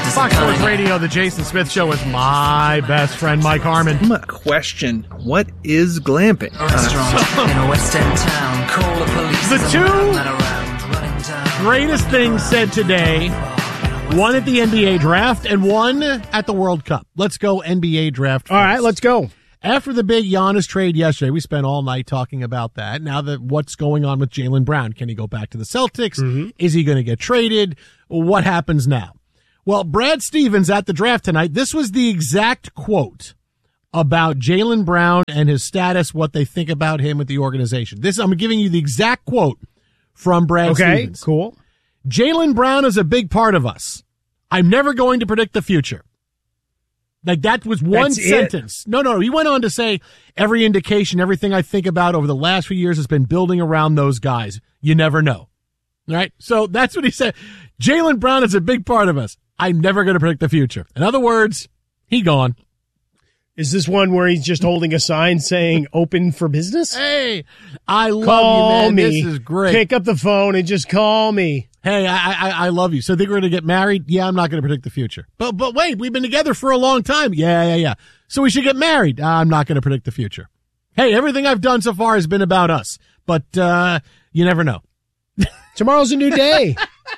Fox Sports Radio, the Jason Smith Show with my best friend, Mike Harmon. Question, what is glamping? The two greatest things said today, one at the NBA draft and one at the World Cup. Let's go NBA draft first. All right, let's go. After the big Giannis trade yesterday, we spent all night talking about that. Now that what's going on with Jaylen Brown? Can he go back to the Celtics? Mm-hmm. Is he going to get traded? What happens now? Well, Brad Stevens at the draft tonight, this was the exact quote about Jaylen Brown and his status, what they think about him with the organization. I'm giving you the exact quote from Brad Stevens. Okay, cool. Jaylen Brown is a big part of us. I'm never going to predict the future. Like, that was one sentence. No. He went on to say, every indication, everything I think about over the last few years has been building around those guys. You never know. Right? So that's what he said. Jaylen Brown is a big part of us. I'm never going to predict the future. In other words, he gone. Is this one where he's just holding a sign saying open for business? Hey, I love call you, man. Me. This is great. Pick up the phone and just call me. Hey, I love you. So think we're going to get married? Yeah, I'm not going to predict the future. But wait, we've been together for a long time. Yeah. So we should get married. I'm not going to predict the future. Hey, everything I've done so far has been about us. But you never know. Tomorrow's a new day.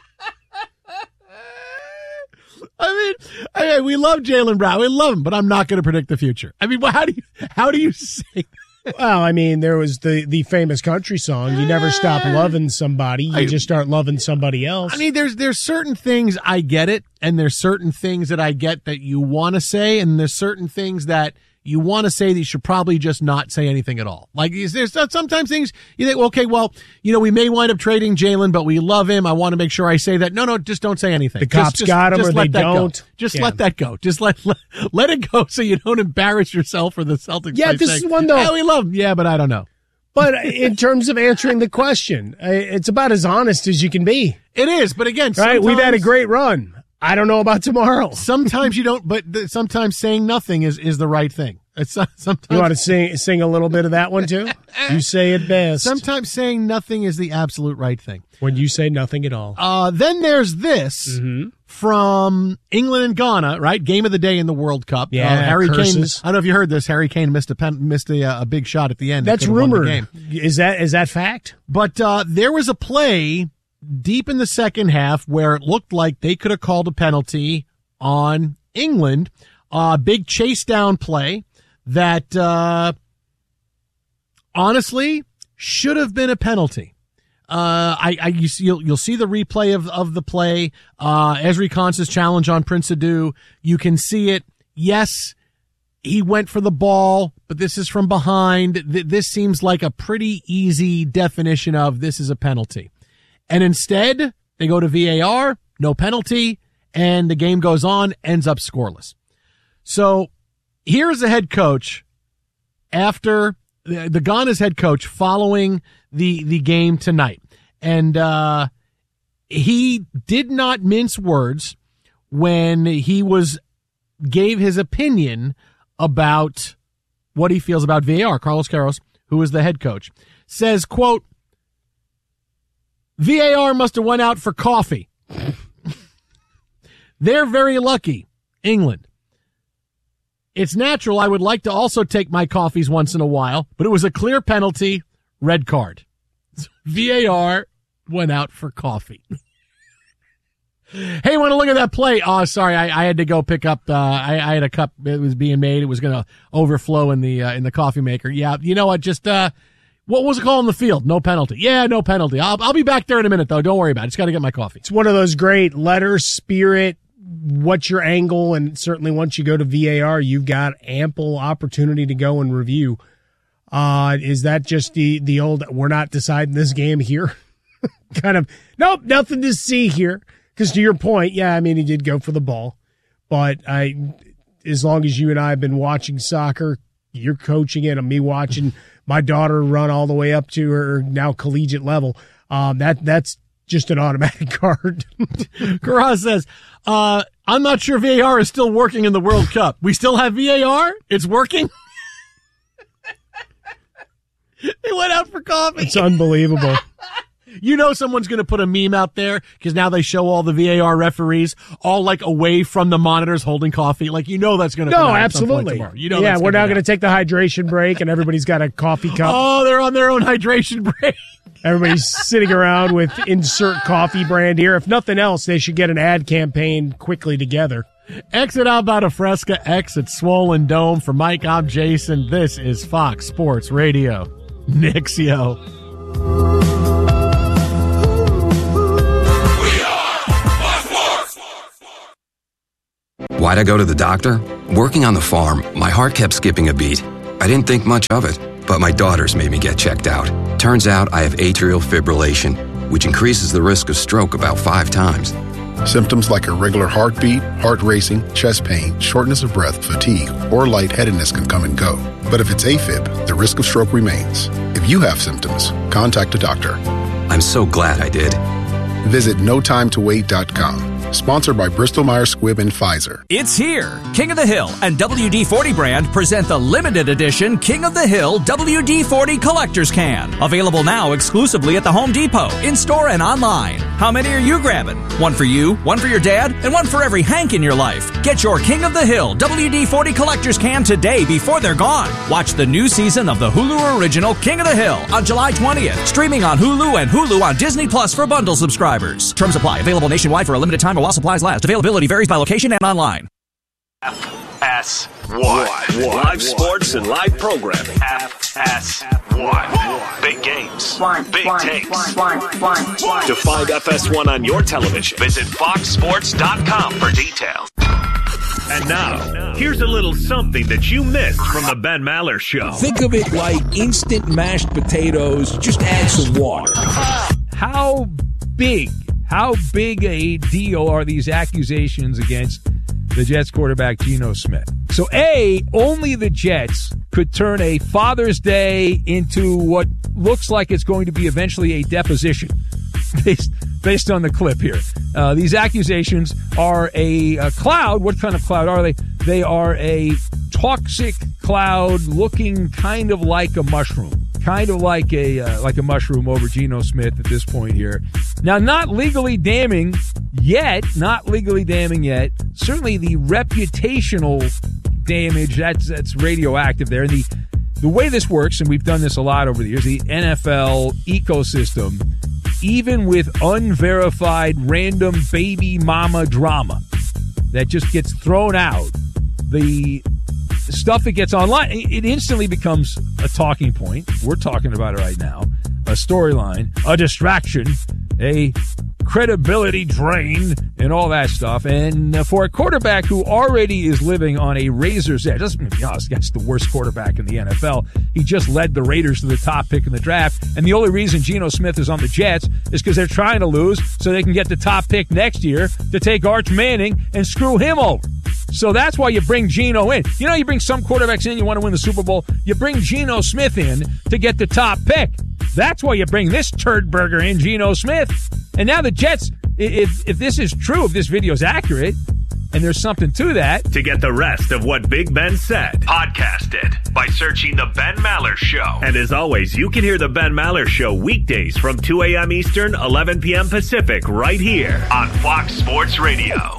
I mean, we love Jaylen Brown. We love him, but I'm not going to predict the future. I mean, well, how do you say that? Well, I mean, there was the famous country song, you never stop loving somebody, you just start loving somebody else. I mean, there's certain things I get it, and there's certain things that I get that you want to say, and there's certain things that you want to say that you should probably just not say anything at all. Like, there's sometimes things you think, okay, well, we may wind up trading Jaylen, but we love him. I want to make sure I say that. No, just don't say anything. The cops got him, or they don't. Let that go. Just let it go so you don't embarrass yourself or the Celtics. Yeah, this is one, though. Yeah, we love him. Yeah, but I don't know. But in terms of answering the question, it's about as honest as you can be. It is, but again, right? We've had a great run. I don't know about tomorrow. Sometimes you don't, but sometimes saying nothing is the right thing. Sometimes you want to sing a little bit of that one too? You say it best. Sometimes saying nothing is the absolute right thing. When you say nothing at all. Then there's this from England and Ghana, right? Game of the day in the World Cup. Yeah, Harry curses. Kane. I don't know if you heard this. Harry Kane missed a big shot at the end. That's rumored. Is that fact? But there was a play deep in the second half where it looked like they could have called a penalty on England. Big chase down play that honestly should have been a penalty. You'll see the replay of the play. Ezri Konsa's challenge on Prince Adu. You can see it. Yes, he went for the ball, but this is from behind. This seems like a pretty easy definition of this is a penalty. And instead, they go to VAR, no penalty, and the game goes on, ends up scoreless. So here's the head coach after the Ghana's head coach following the game tonight. And he did not mince words when he gave his opinion about what he feels about VAR. Carlos Queiroz, who is the head coach, says, quote, VAR must have went out for coffee. They're very lucky, England. It's natural I would like to also take my coffees once in a while, but it was a clear penalty, red card. VAR went out for coffee. Hey, want to look at that play? Oh, sorry, I had to go pick up. I had a cup. It was being made. It was going to overflow in the coffee maker. Yeah, you know what? Just what was it called in the field? No penalty. Yeah, no penalty. I'll be back there in a minute though. Don't worry about it. Just got to get my coffee. It's one of those great letter, spirit. What's your angle? And certainly once you go to VAR, you've got ample opportunity to go and review. Is that just the old, we're not deciding this game here? Kind of, nope, nothing to see here. Because to your point, yeah, I mean, he did go for the ball. But as long as you and I have been watching soccer, you're coaching it, and me watching my daughter run all the way up to her now collegiate level, that's just an automatic card. Karaz says, I'm not sure VAR is still working in the World Cup. We still have VAR? It's working? They went out for coffee. It's unbelievable. You know someone's going to put a meme out there because now they show all the VAR referees all like away from the monitors holding coffee. Like, you know that's going to come out at some point tomorrow. You know yeah, we're now going to take the hydration break and everybody's got a coffee cup. Oh, they're on their own hydration break. Everybody's sitting around with insert coffee brand here. If nothing else, they should get an ad campaign quickly together. Exit Alberta Fresca, exit Swollen Dome. For Mike, I'm Jason. This is Fox Sports Radio. Nixio. Why'd I go to the doctor? Working on the farm, my heart kept skipping a beat. I didn't think much of it, but my daughters made me get checked out. Turns out I have atrial fibrillation, which increases the risk of stroke about 5 times. Symptoms like irregular heartbeat, heart racing, chest pain, shortness of breath, fatigue, or lightheadedness can come and go. But if it's AFib, the risk of stroke remains. If you have symptoms, contact a doctor. I'm so glad I did. Visit notimetowait.com. Sponsored by Bristol-Myers Squibb and Pfizer. It's here. King of the Hill and WD-40 brand present the limited edition King of the Hill WD-40 Collector's Can. Available now exclusively at the Home Depot, in-store and online. How many are you grabbing? One for you, one for your dad, and one for every Hank in your life. Get your King of the Hill WD-40 Collector's Can today before they're gone. Watch the new season of the Hulu original King of the Hill on July 20th. Streaming on Hulu and Hulu on Disney Plus for bundle subscribers. Terms apply. Available nationwide for a limited time while supplies last. Availability varies by location and online. FS1. Live sports and live programming. FS1. Big games. Big takes. To find FS1 on your television, visit foxsports.com for details. And now, here's a little something that you missed from the Ben Maller Show. Think of it like instant mashed potatoes. Just add some water. How big a deal are these accusations against the Jets quarterback Geno Smith? So, only the Jets could turn a Father's Day into what looks like it's going to be eventually a deposition based on the clip here. These accusations are a cloud. What kind of cloud are they? They are a toxic cloud looking kind of like a mushroom. Kind of like a mushroom over Geno Smith at this point here. Now, not legally damning yet. Certainly the reputational damage, that's radioactive there. And the way this works, and we've done this a lot over the years, the NFL ecosystem, even with unverified random baby mama drama that just gets thrown out, the stuff that gets online, it instantly becomes a talking point. We're talking about it right now. A storyline, a distraction, a credibility drain, and all that stuff. And for a quarterback who already is living on a razor's edge, let's be honest, that's the worst quarterback in the NFL. He just led the Raiders to the top pick in the draft. And the only reason Geno Smith is on the Jets is because they're trying to lose so they can get the top pick next year to take Arch Manning and screw him over. So that's why you bring Geno in. You know, you bring some quarterbacks in, you want to win the Super Bowl. You bring Geno Smith in to get the top pick. That's why you bring this turd burger in, Geno Smith. And now the Jets, if this is true, if this video is accurate, and there's something to that. To get the rest of what Big Ben said, podcast it by searching The Ben Maller Show. And as always, you can hear The Ben Maller Show weekdays from 2 a.m. Eastern, 11 p.m. Pacific, right here on Fox Sports Radio.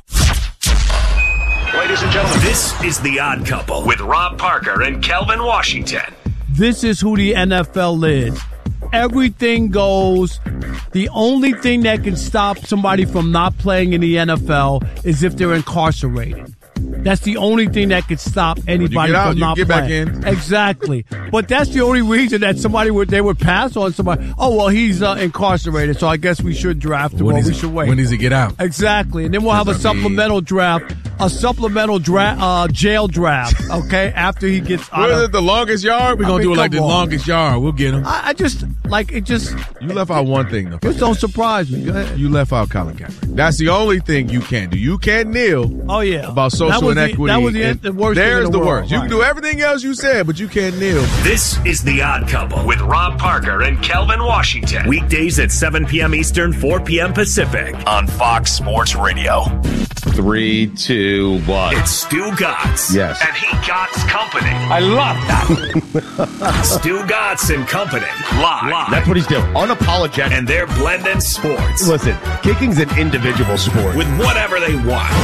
Ladies and gentlemen, this is The Odd Couple with Rob Parker and Kelvin Washington. This is who the NFL is. Everything goes. The only thing that can stop somebody from not playing in the NFL is if they're incarcerated. That's the only thing that could stop anybody from not playing. Back in. Exactly. But that's the only reason that they would pass on somebody. Oh, well, he's incarcerated, so I guess we should draft him, or we should wait. When does he get out? Exactly. And then we'll have a supplemental draft, jail draft, okay, after he gets out of the longest yard? We're going to do it like the longest yard. We'll get him. You left out one thing, though. Just don't surprise me. Go ahead. You left out Colin Kaepernick. That's the only thing you can't do. You can't kneel. Oh, yeah. About social inequity. That was the worst thing There's in the world. worst. You can do everything else you said, but you can't kneel. This is The Odd Couple with Rob Parker and Kelvin Washington. Weekdays at 7 p.m. Eastern, 4 p.m. Pacific on Fox Sports Radio. 3, 2, 1. It's Stu Gatz. Yes. And he Gatz Company. I love that. Stu Gatz and Company. Live. That's what he's doing. Unapologetic. And they're blending sports. Listen, kicking's an individual sport. With whatever they want.